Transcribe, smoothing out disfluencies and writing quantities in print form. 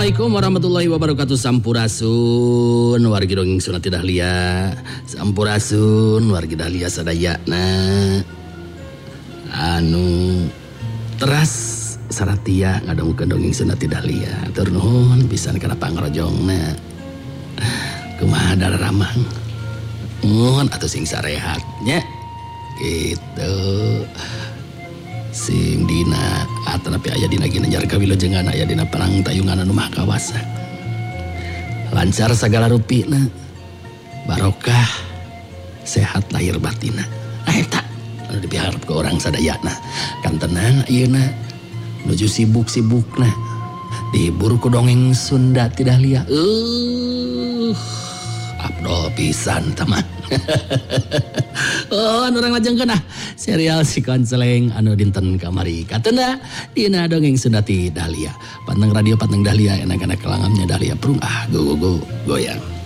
Assalamualaikum warahmatullahi wabarakatuh. Sampurasun wargi dongeng Sunati Dahlia. Sampurasun wargi Dahlia sadayana. Anu teras saratia ngadongkeun dongeng Sunati Dahlia. Tur nuhun pisan kana pangrojongna. Kumaha dararamang. Nuhun atuh sing sarehatnya. Gitu. Sing dina atanapi aya dina ginanjar kawilujengan aya dina perang tayungan anu maha kawasa. Lancar sagala rupina, barokah, sehat lahir batina. Eta anu dipiharep ke orang sadayana. Kan tenang ayeuna nuju sibuk-sibukna dihibur ku dongeng Sunda Ti Dahlia. Abdol pisan teman. Oh, anu urang lajengkeun serial si konseleng anu dinten kamari katuna dina dongeng Sunda Ti Dahlia. Panteng radio Panteng Dahlia enak-enak kelangamnya Dahlia prung go goyang.